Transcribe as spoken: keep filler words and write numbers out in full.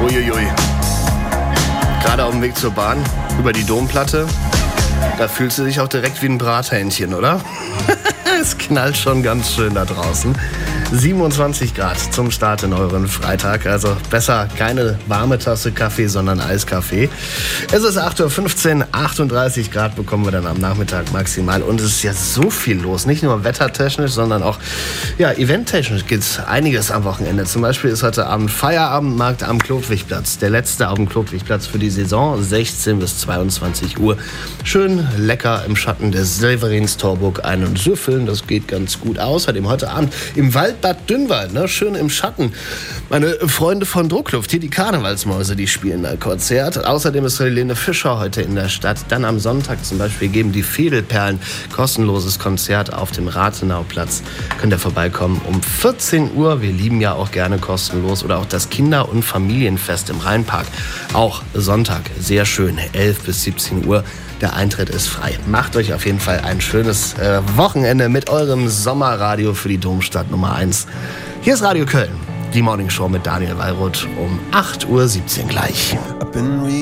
Uiuiui. Gerade auf dem Weg zur Bahn, über die Domplatte, da fühlst du dich auch direkt wie ein Brathähnchen, oder? Es knallt schon ganz schön da draußen. siebenundzwanzig Grad zum Start in euren Freitag. Also besser keine warme Tasse Kaffee, sondern Eiskaffee. Es ist acht Uhr fünfzehn, achtunddreißig Grad bekommen wir dann am Nachmittag maximal. Und es ist ja so viel los. Nicht nur wettertechnisch, sondern auch ja, eventtechnisch gibt es einiges am Wochenende. Zum Beispiel ist heute Abend Feierabendmarkt am Klotwigplatz. Der letzte auf dem Klotwigplatz für die Saison. sechzehn bis zweiundzwanzig Uhr. Schön lecker im Schatten des Severins Torburg ein- und süffeln. Das geht ganz gut. Außerdem heute Abend im Waldbad Dünnwald, ne? Schön im Schatten. Meine Freunde von Druckluft, hier die Karnevalsmäuse, die spielen ein Konzert. Außerdem ist Helene Fischer heute in der Stadt. Dann am Sonntag zum Beispiel geben die Fädelperlen kostenloses Konzert auf dem Rathenauplatz. Könnt ihr vorbeikommen um vierzehn Uhr. Wir lieben ja auch gerne kostenlos. Oder auch das Kinder- und Familienfest im Rheinpark. Auch Sonntag, sehr schön, elf bis siebzehn Uhr. Der Eintritt ist frei. Macht euch auf jeden Fall ein schönes äh, Wochenende mit eurem Sommerradio für die Domstadt Nummer eins. Hier ist Radio Köln, die Morningshow mit Daniel Wallroth um acht Uhr siebzehn gleich.